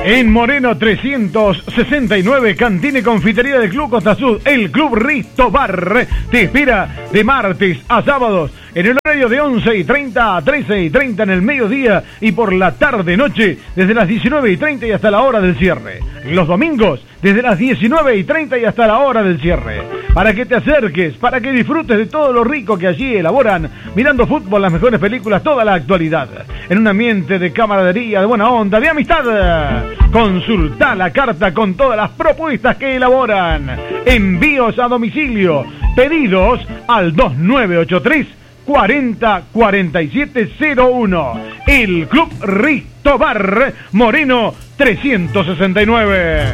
En Moreno 369, Cantina y Confitería del Club Costa Sud, el Club Risto Bar te espera de martes a sábados en el horario de 11:30 a 13:30 en el mediodía y por la tarde-noche desde las 19:30 y hasta la hora del cierre. Los domingos desde las 19:30 y hasta la hora del cierre. Para que te acerques, para que disfrutes de todo lo rico que allí elaboran, mirando fútbol, las mejores películas, toda la actualidad. En un ambiente de camaradería, de buena onda, de amistad. Consulta la carta con todas las propuestas que elaboran. Envíos a domicilio. Pedidos al 2983 40 4701. El Club Risto Bar, Moreno 369.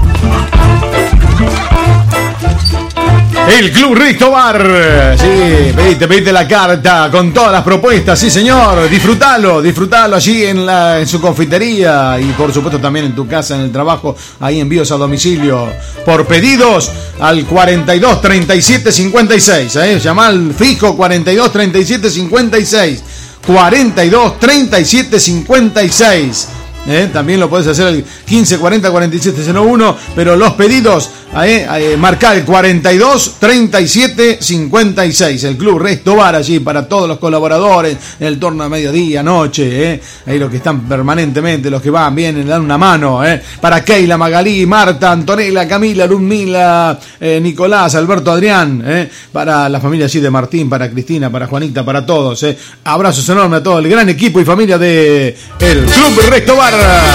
El Club Risto Bar, sí, pedite la carta con todas las propuestas, sí señor, disfrutalo allí en su confitería y por supuesto también en tu casa, en el trabajo, ahí envíos a domicilio por pedidos al 42 37 56, llama al fijo 42 37 56, 42 37 56. También lo podés hacer al 15 40 47 01, pero los pedidos marcar el 42 37 56. El Club Risto Bar allí para todos los colaboradores en el turno de mediodía, noche, ahí los que están permanentemente, los que van, vienen, dan una mano, para Keila, Magalí, Marta, Antonella, Camila, Ludmila, Nicolás, Alberto, Adrián, para la familia allí de Martín, para Cristina, para Juanita, para todos, abrazos enormes a todo el gran equipo y familia de el Club Risto Bar.